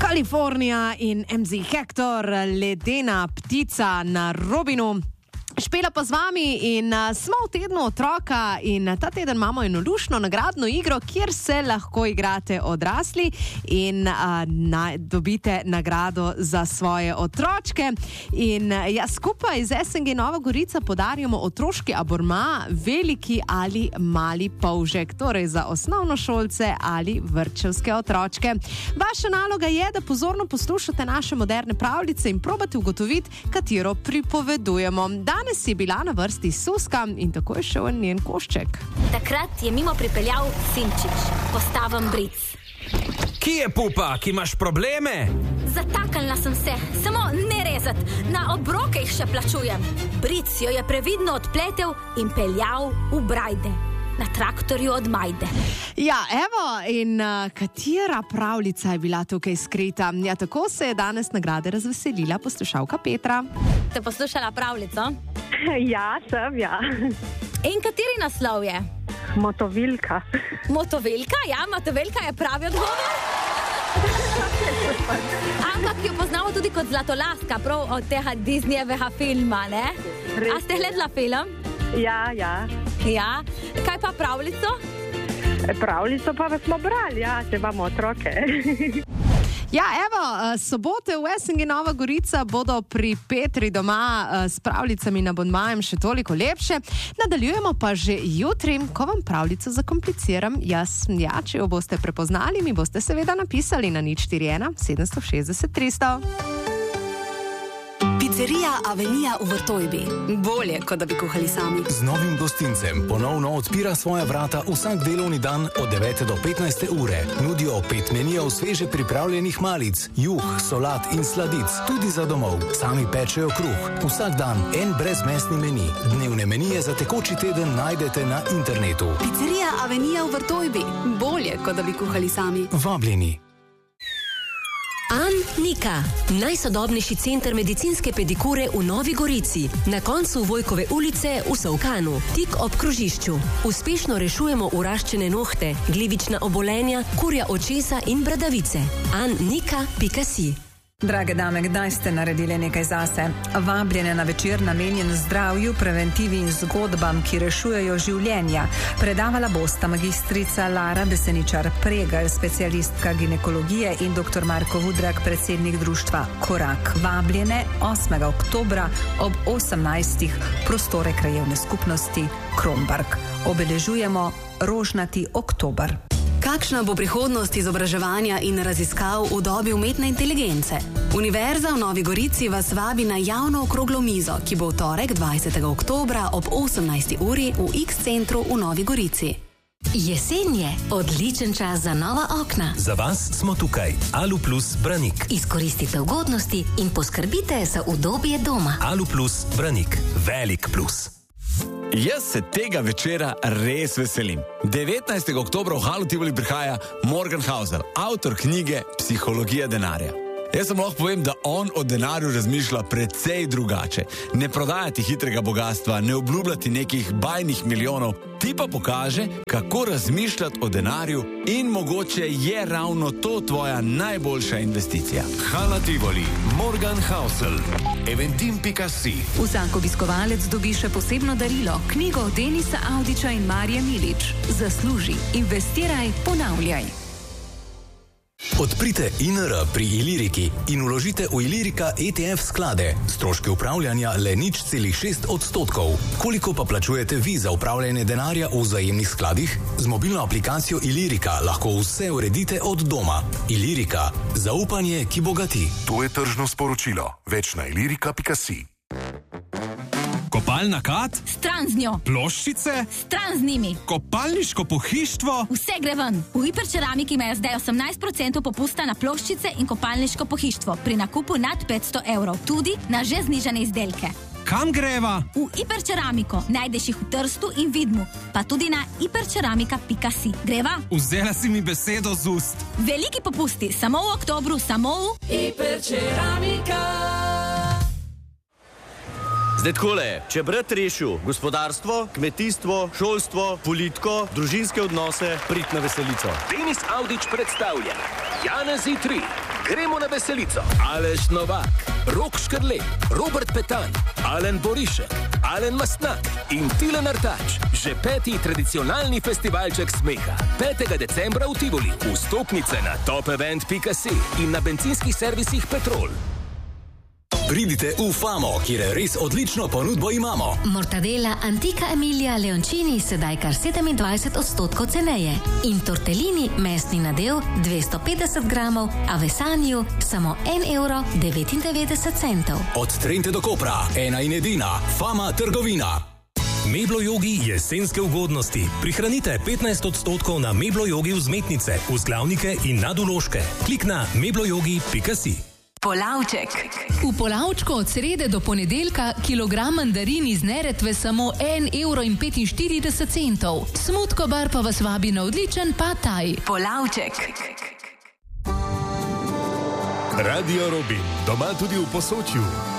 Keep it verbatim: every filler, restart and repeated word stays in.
Kalifornija in em zet Hector, ledena ptica na Robinu. Špela pa z vami in uh, smo v tednu otroka in ta teden imamo eno luštno nagradno igro, kjer se lahko igrate odrasli in uh, na, dobite nagrado za svoje otročke. In uh, ja, skupaj z es en ge Nova Gorica podarjamo otroški abonma veliki ali mali polžek, torej za osnovnošolce ali vrtčevske otročke. Vaša naloga je, da pozorno poslušate naše moderne pravljice in probate ugotoviti, katero pripovedujemo. Danes je bila na vrsti Suska in tako je šel njen košček. Takrat je mimo pripeljal Simčič, postaven bric. Kje je pupa, ki imaš probleme? Zataknila sem se, samo ne rezat, na obroke jih še plačujem. Bric jo je previdno odpletel in peljal v Brajde, na traktorju od Majde. Ja, evo, in uh, katera pravljica je bila tukaj skrita? Ja, tako se je danes nagrade razveselila poslušalka Petra. Ste poslušala pravljico? Ja, sem, ja. In kateri naslov je? Motovilka. Motovilka? Ja, motovilka je pravi odgovor. Ampak jo poznamo tudi kot Zlatolaska, prav od tega Disneyjevega filma, ne? Res. A ste gledala film? Ja, ja. Ja. Kaj pa pravljico? Pravljico pa smo brali, ja, če imamo otroke. Ja, evo, sobote v es en ge Nova Gorica bodo pri Petri doma s pravljicami na abonmajem še toliko lepše. Nadaljujemo pa že jutri, ko vam pravljico zakompliciram. Jaz, ja, če jo boste prepoznali, mi boste seveda napisali na nič štiri ena sedem šest šest tri sto. Pizzerija Avenija v Vrtojbi. Bolje, kot da bi kuhali sami. Z novim gostincem ponovno odpira svoja vrata vsak delovni dan od devete do petnajste ure. Nudijo pet menijev sveže pripravljenih malic, juh, solat in sladic, tudi za domov. Sami pečejo kruh. Vsak dan en brezmesni meni. Dnevne menije za tekoči teden najdete na internetu. Pizzerija Avenija v Vrtojbi. Bolje, kot da bi kuhali sami. Vabljeni. An-Nika, najsodobnejši center medicinske pedikure v Novi Gorici, na koncu Vojkove ulice v Solkanu, tik ob krožišču. Uspešno rešujemo uraščene nohte, glivična obolenja, kurja očesa in bradavice. an nika pika si. Drage dame, kdaj ste naredili nekaj zase? Vabljene na večer namenjen zdravju, preventivi in zgodbam, ki rešujejo življenja. Predavala bosta magistrica Lara Beseničar-Pregelj, specialistka ginekologije in doktor Marko Vudrag, predsednik društva Korak. Vabljene osmega oktobra ob osemnajstih prostore krajevne skupnosti Kromberk. Obeležujemo rožnati oktober. Kakšna bo prihodnost izobraževanja in raziskav v dobi umetne inteligence? Univerza v Novi Gorici vas vabi na javno okroglo mizo, ki bo v torek dvajsetega oktobra ob osemnajsti uri v X-centru v Novi Gorici. Jesen je odličen čas za nova okna. Za vas smo tukaj. Aluplus Branik. Izkoristite ugodnosti in poskrbite za udobje doma. Aluplus Branik. Velik plus. Jaz se tega večera res veselim. devetnajstega oktobra v Halu Tivoli prihaja Morgan Housel, avtor knjige Psihologija denarja. Jaz vam lahko povem, da on o denarju razmišlja precej drugače. Ne prodajati hitrega bogatstva, ne obljubljati nekih bajnih milijonov, ti pa pokaže, kako razmišljati o denarju in mogoče je ravno to tvoja najboljša investicija. Hala Tivoli, Morgan Housel, eventim pika si. Vsak obiskovalec dobi še posebno darilo, knjigo Denisa Avdića in Marije Milič. Zasluži, investiraj, ponavljaj. Odprite I N R pri Iliriki in vložite v Ilirika E T F sklade. Stroški upravljanja le nič celih šest odstotkov. Koliko pa plačujete vi za upravljanje denarja v vzajemnih skladih? Z mobilno aplikacijo Ilirika lahko vse uredite od doma. Ilirika. Zaupanje, ki bogati. To je tržno sporočilo. Več na ilirika pika si. Kopalna kad? Stran z njo. Ploščice? Stran z njimi. Kopalniško pohištvo? Vse gre ven. V Hiperčeramiki imajo zdaj osemnajst procentov popusta na ploščice in kopalniško pohištvo pri nakupu nad petsto evrov. Tudi na že znižane izdelke. Kam greva? V Hiperčeramiko. Najdeš jih v Trstu in Vidmu. Pa tudi na hiperčeramika pika si. Greva? Vzela si mi besedo z ust. Veliki popusti. Samo v oktobru, samo v Hiperčeramika. Zdaj takole, če brat rešil gospodarstvo, kmetijstvo, šolstvo, politiko, družinske odnose, prid na veselico. Denis Avdić predstavlja Janezi tri. gremo na veselico. Aleš Novak, Rok Škrlej, Robert Petan, Alen Borišek, Alen Mastnak in Tilen Artač. Že peti tradicionalni festivalček smeha. petega decembra v Tivoli. Vstopnice na top event pika si in na bencinskih servisih Petrol. Pridite v Famo, kjer je res odlično ponudbo imamo. Mortadela Antica Emilia Leoncini sedaj kar sedemindvajset odstotkov ceneje. In tortellini mesni nadev dvesto petdeset gramov, a v Esaniju samo en evro devetindevetdeset centov. Od Trente do Kopra, ena in edina, Fama trgovina. Meblojogi jesenske ugodnosti. Prihranite petnajst odstotkov na Meblojogi vzmetnice, vzglavnike in nadvložke. Klik na meblojogi pika si. Polavček. V Polavčku od srede do ponedeljka kilogram mandarin iz Neretve samo en evro in petinštirideset centov. Smutko bar pa vas vabi na odličen pad thai. Polavček. Radio Robin, doma tudi v Posočju.